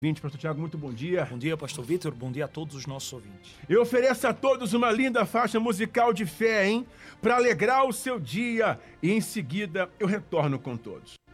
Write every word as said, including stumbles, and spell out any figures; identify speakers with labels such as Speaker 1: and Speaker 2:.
Speaker 1: Vinte, pastor Tiago, muito bom dia.
Speaker 2: Bom dia, pastor Vitor. Bom dia a todos os nossos ouvintes.
Speaker 1: Eu ofereço a todos uma linda faixa musical de fé, hein? Para alegrar o seu dia. E em seguida eu retorno com todos.